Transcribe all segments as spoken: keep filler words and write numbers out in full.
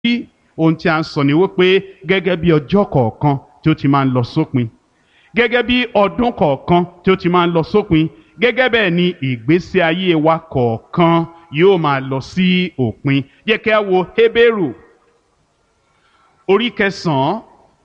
ohun tí a ń sọ ni wípé gẹ́gẹ́ bí ọjọ́ kọ̀ọ̀kan tí ó ti máa ń lọ sópin, gẹ́gẹ́ bí ọdún kọ̀ọ̀kan tí ó ti máa ń lọ sópin, gẹ́gẹ́ bẹ́ẹ̀ ni ìgbésí ayé wa kọ̀ọ̀kan yóò máa lọ sí òpin. Jẹ́ kí a wo Hébérù orí kẹsàn-án,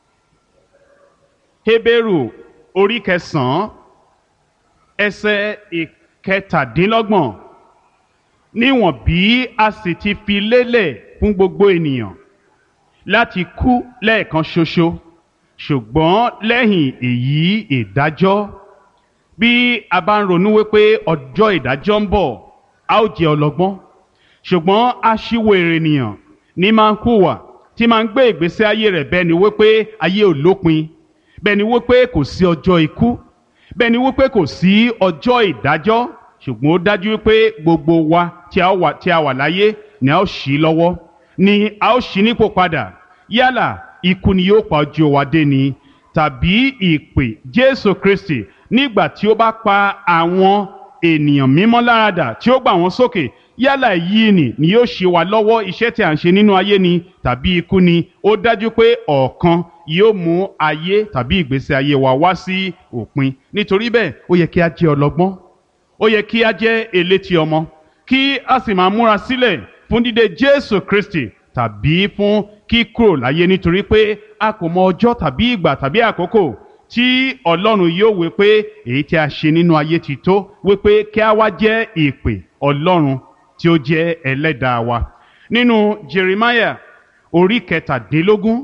Hébérù orí kẹsàn-án ẹsẹ̀ ìkẹtàdínlọ́gbọ̀n. Níwọ̀n bí a sì ti fi lélẹ̀ fún gbogbo ènìyàn láti kú lẹ́ẹ̀kan ṣoṣo, ṣùgbọ́n lẹ́yìn èyí ìdájọ́. Bí a bá ń ronú wípé ọjọ́ ìdájọ́ ń bọ̀, a ó jẹ́ ọlọ́gbọ́n. Ṣùgbọ́n aṣiwèrè ènìyàn ní máa ń hùwà tí máa ń gbé ìgbésí ayé rẹ̀ bẹ́ẹ̀ ni wípé ayé ò lópin, bẹ́ẹ̀ ni wípé kò sí ọjọ́ ikú, bẹ́ẹ̀ ni wípé kò sí ọjọ́ ìdájọ́. Ṣùgbọ́n ó dájú wípé gbogbo wa tí a wà tí a wà láyé ni a ó ṣí lọ́wọ́, ni a ó ṣí nípò padà. Yálà ikú ni yóò pa ojú wa dé ni, tàbí ìpè Jésù Kristi nígbà tí ó bá pa àwọn ènìyàn mímọ́ láradà tí ó gbà wọ́n sókè. Yálà èyí ni ni yóò ṣe wa lọ́wọ́ iṣẹ́ tí a ń ṣe nínú ayé ni, tàbí ikú ni. Ó dájú pé ọ̀kan yóò mú ayé tàbí ìgbésí ayé wa wá sí òpin. Nítorí bẹ́ẹ̀ ó yẹ kí a jẹ́ ọlọ́gbọ́n, ó yẹ kí a jẹ́ elétí ọmọ, kí a sì máa múra sílẹ̀ fún dídé Jésù Kristi tàbí fún kíkúrò láyé, nítorí pé a kò mọ ọjọ́ tàbí ìgbà tàbí àkókò tí Ọlọ́run yóò wí pé èyí tí a ṣe nínú ayé ti tó, wí pé kí a wá jẹ́ ìpè Ọlọ́run tí ó jẹ́ ẹlẹ́dàá wa. Nínú Jeremiah orí kẹtàdínlógún,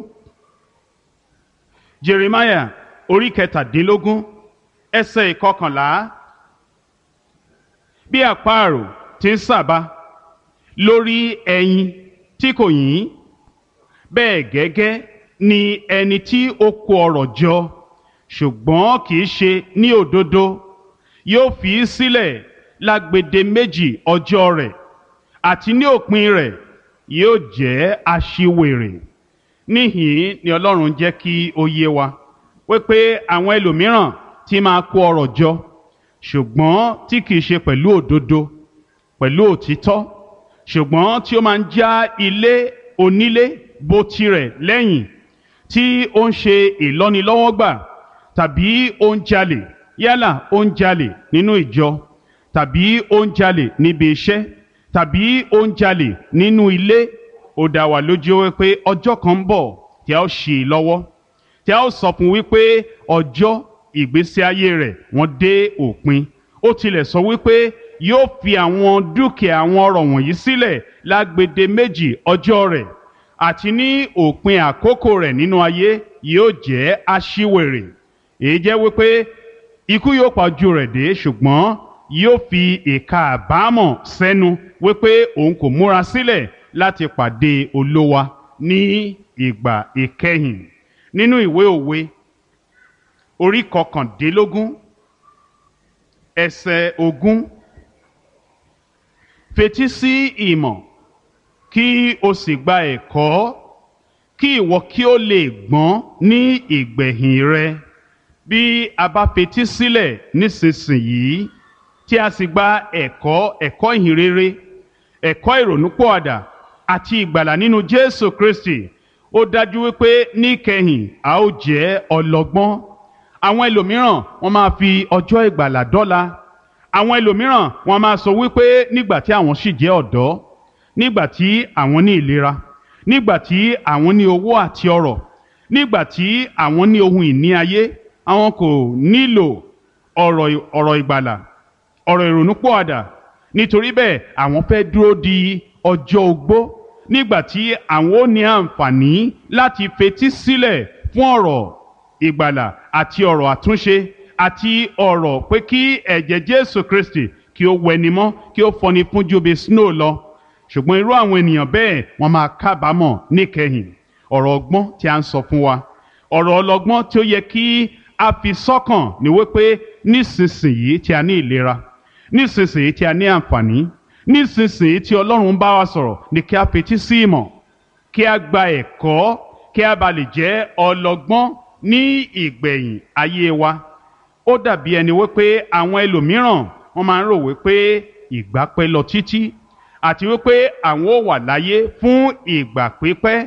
Jeremiah orí kẹtàdínlógún ẹsẹ̀ ìkọkànlá. Bí àparò ti ń sàbà lórí ẹyin tí kò yín, bẹ́ẹ̀ gẹ́gẹ́ ni ẹni tí ó kó ọrọ̀ jọ ṣùgbọ́n kì í ṣe ní òdodo yóò fi í sílẹ̀ lágbede méjì ọjọ́ rẹ̀, àti ní òpin rẹ̀ yóò jẹ́ aṣiwèrè. Níhìn ni Ọlọ́run jẹ́ kí ó yé wa wípé àwọn ẹlòmíràn tí máa kó ọrọ̀ jọ ṣùgbọ́n tí kìí ṣe pẹ̀lú òdodo, pẹ̀lú òtítọ́, ṣùgbọ́n tí ó máa ń já ilé onílé bó tirẹ̀ lẹ́yìn, tí ó ń ṣe ìlọ́nilọ́wọ́gbà, tàbí ó ń jalè. Yálà ó ń jalè nínú ìjọ, tàbí ó ń jalè níbi iṣẹ́, tàbí ó ń jalè nínú ilé. Ó dá wa lójú wípé ọjọ́ kan ń bọ̀ tí a ó ṣì í lọ́wọ́, tí a ó sọ fún wípé ọjọ́ ìgbésí ayé rẹ̀ wọ́n dé òpin. Ó tilẹ̀ sọ wípé yóò fi àwọn dúkìá àwọn ọrọ̀ wọ̀nyí sílẹ̀ lágbede méjì ọjọ́ rẹ̀, àti ní òpin àkókò rẹ̀ nínú ayé yóò jẹ́ aṣiwèrè. Èyí jẹ́ wípé ikú yóò pa ojú rẹ̀ dé, ṣùgbọ́n yóò fi ìka àbámọ̀ sẹ́nu wípé òun kò múra sílẹ̀ láti pàdé Olúwa ní ìgbà ìkẹyìn. Nínú ìwé Òwe orí kọkàndínlógún ẹsẹ̀ ogún. Fetí sí ìmọ̀ kí o sì gba ẹ̀kọ́, kí ìwọ kí o lè gbọ́n ní ìgbẹ̀yìn rẹ. Bí a bá fetí sílẹ̀ nísinsìnyí tí a sì gba ẹ̀kọ́ ẹ̀kọ́ ìhìnrere, ẹ̀kọ́ ìrònúpìwàdà àti ìgbàlà nínú Jésù Kristi, ó dájú wípé níkẹyìn a ó jẹ́ ọlọ́gbọ́n. Àwọn ẹlòmíràn wọ́n máa fi ọjọ́ ìgbàlà dọ́là. Àwọn ẹlòmíràn wọ́n máa sọ wípé nígbà tí àwọn sì jẹ́ ọ̀dọ́, nígbà tí àwọn ní ìlera, nígbà tí àwọn ní owó àti ọrọ̀, nígbà tí àwọn ní ohun ìní ayé, àwọn kò nílò ọ̀rọ̀ ọ̀rọ̀ ìgbàlà, ọ̀rọ̀ ìrònúpìwàdà. Nítorí bẹ́ẹ̀ àwọn fẹ́ dúró di ọjọ́ ogbó, nígbà tí àwọn ó ní àǹfààní láti fetí sílẹ̀ fún ọ̀rọ̀ ìgbàlà àti ọ̀rọ̀ àtúnṣe àti ọ̀rọ̀ pé kí ẹ̀jẹ̀ Jésù Kristi kí ó wẹni mọ́, kí ó fọni fún ju bí snow lọ. Ṣùgbọ́n irú àwọn ènìyàn bẹ́ẹ̀ wọ́n máa kábàámọ̀ níkẹyìn. Ọ̀rọ̀ ọgbọ́n tí a ń sọ fún wa, ọ̀rọ̀ ọlọ́gbọ́n tí ó yẹ kí a fi sọ́kàn ní wípé nísinsìnyí tí a ní ìlera, nísinsìnyí tí a ní àǹfààní, nísinsìnyí tí Ọlọ́run bá wa sọ̀rọ̀, ni kí a fetí sí ìmọ̀, kí a gba ẹ̀kọ́, kí a bá lè jẹ́ ọlọ́gbọ́n ní ìgbẹ̀yìn ayé wa. Ó dàbí ẹni wípé àwọn ẹlòmíràn wọ́n máa ń rò wípé ìgbà pẹ́ lọ títí, àti wípé àwọn ó wà láyé fún ìgbà pípẹ́.